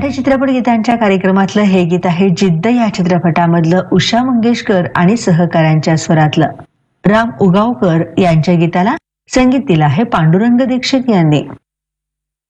मराठी चित्रपट गीतांच्या कार्यक्रमातलं हे गीत आहे जिद्द या चित्रपटामधलं उषा मंगेशकर आणि सहकाऱ्यांच्या स्वरातलं. राम उगावकर यांच्या गीताला संगीत दिलं आहे पांडुरंग दीक्षित यांनी.